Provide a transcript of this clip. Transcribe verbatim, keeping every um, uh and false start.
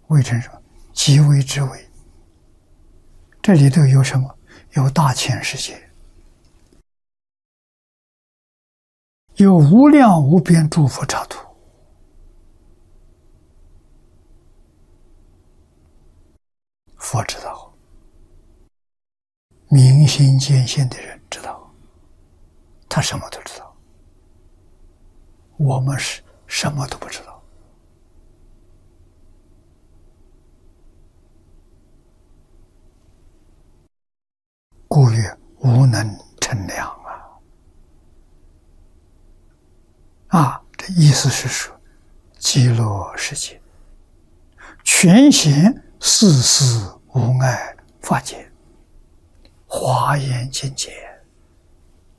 谓成什么？极微之微。这里头有什么？有大千世界，有无量无边诸佛刹土。佛知道，明心见性的人知道，他什么都知道。我们是什么都不知道。故曰无能称量啊！啊，这意思是说，极乐世界全显事事无碍法界，华严境界。